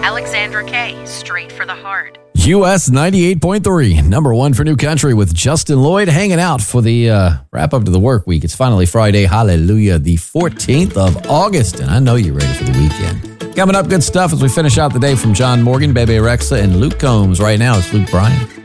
Alexandra Kay, Straight for the Heart. US 98.3, number one for New Country with Justin Lloyd hanging out for the wrap up to the work week. It's finally Friday, hallelujah, the 14th of August, and I know you're ready for the weekend. Coming up, good stuff as we finish out the day from John Morgan, Bebe Rexha, and Luke Combs. Right now, it's Luke Bryan.